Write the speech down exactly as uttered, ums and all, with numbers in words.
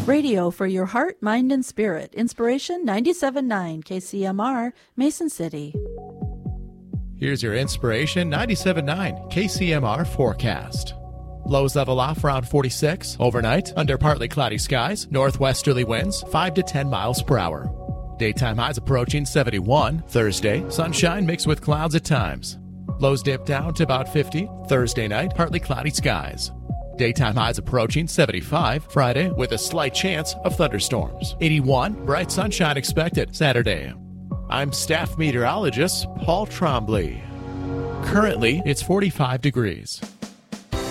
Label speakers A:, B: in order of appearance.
A: Radio for your heart, mind, and spirit. Inspiration ninety-seven point nine K C M R, Mason City.
B: Here's your Inspiration ninety-seven point nine K C M R forecast. Lows level off around forty-six. Overnight, under partly cloudy skies, northwesterly winds five to ten miles per hour. Daytime highs approaching seventy-one. Thursday, sunshine mixed with clouds at times. Lows dip down to about fifty. Thursday night, partly cloudy skies. Daytime highs approaching seventy-five. Friday, with a slight chance of thunderstorms. eighty-one. Bright sunshine expected Saturday. I'm staff meteorologist Paul Trombley. Currently, it's forty-five degrees.